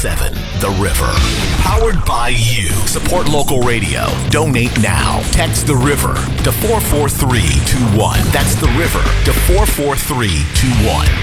7, The River. Powered by you. Support local radio. Donate now. Text The River to 44321. That's The River to 44321.